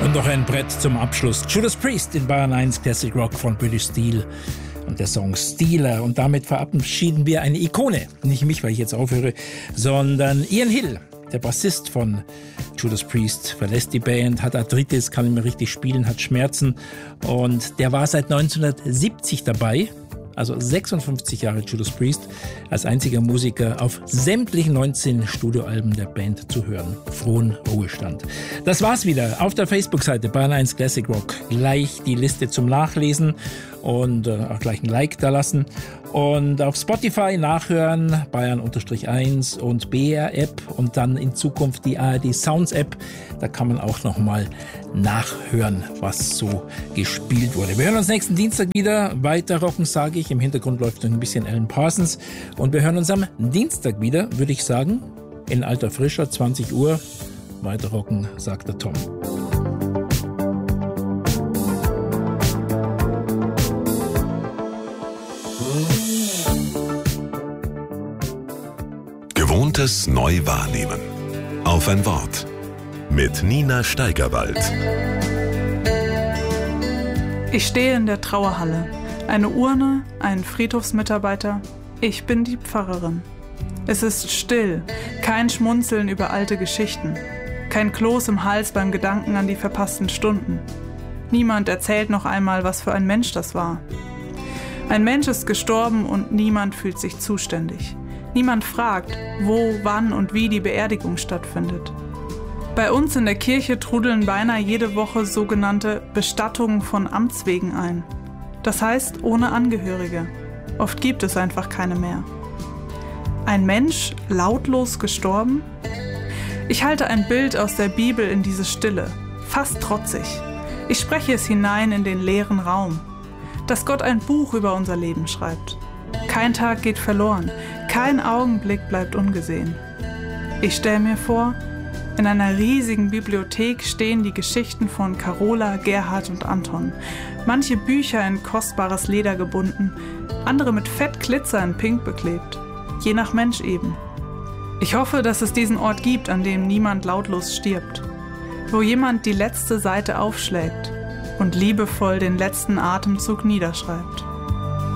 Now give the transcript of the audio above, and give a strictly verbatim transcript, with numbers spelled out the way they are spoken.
Und noch ein Brett zum Abschluss. Judas Priest in Bayern eins Classic Rock von British Steel und der Song Stealer. Und damit verabschieden wir eine Ikone. Nicht mich, weil ich jetzt aufhöre, sondern Ian Hill, der Bassist von Judas Priest, verlässt die Band, hat Arthritis, kann nicht mehr richtig spielen, hat Schmerzen. Und der war seit neunzehnhundertsiebzig dabei. Also sechsundfünfzig Jahre Judas Priest, als einziger Musiker auf sämtlichen neunzehn Studioalben der Band zu hören. Frohen Ruhestand. Das war's wieder auf der Facebook-Seite Bayern eins Classic Rock. Gleich die Liste zum Nachlesen und äh, auch gleich ein Like da lassen. Und auf Spotify nachhören, Bayern eins und B R-App und dann in Zukunft die A R D Sounds-App. Da kann man auch nochmal nachhören, was so gespielt wurde. Wir hören uns nächsten Dienstag wieder. Weiter rocken, sage ich. Im Hintergrund läuft noch ein bisschen Alan Parsons. Und wir hören uns am Dienstag wieder, würde ich sagen, in alter Frischer, zwanzig Uhr. Weiter rocken, sagt der Tom. Gewohntes neu wahrnehmen. Auf ein Wort. Mit Nina Steigerwald. Ich stehe in der Trauerhalle. Eine Urne, ein Friedhofsmitarbeiter. Ich bin die Pfarrerin. Es ist still, kein Schmunzeln über alte Geschichten. Kein Kloß im Hals beim Gedanken an die verpassten Stunden. Niemand erzählt noch einmal, was für ein Mensch das war. Ein Mensch ist gestorben und niemand fühlt sich zuständig. Niemand fragt, wo, wann und wie die Beerdigung stattfindet. Bei uns in der Kirche trudeln beinahe jede Woche sogenannte Bestattungen von Amts wegen ein. Das heißt ohne Angehörige. Oft gibt es einfach keine mehr. Ein Mensch lautlos gestorben? Ich halte ein Bild aus der Bibel in diese Stille, fast trotzig. Ich spreche es hinein in den leeren Raum. Dass Gott ein Buch über unser Leben schreibt. Kein Tag geht verloren, kein Augenblick bleibt ungesehen. Ich stelle mir vor, in einer riesigen Bibliothek stehen die Geschichten von Carola, Gerhard und Anton. Manche Bücher in kostbares Leder gebunden, andere mit Fettglitzer in Pink beklebt. Je nach Mensch eben. Ich hoffe, dass es diesen Ort gibt, an dem niemand lautlos stirbt. Wo jemand die letzte Seite aufschlägt und liebevoll den letzten Atemzug niederschreibt.